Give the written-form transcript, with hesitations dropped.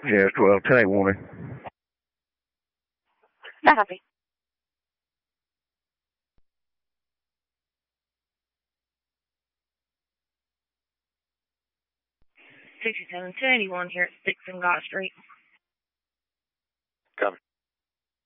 Yes, 12, 10 woman. Not happy. $67.21 here at 6 and God Street.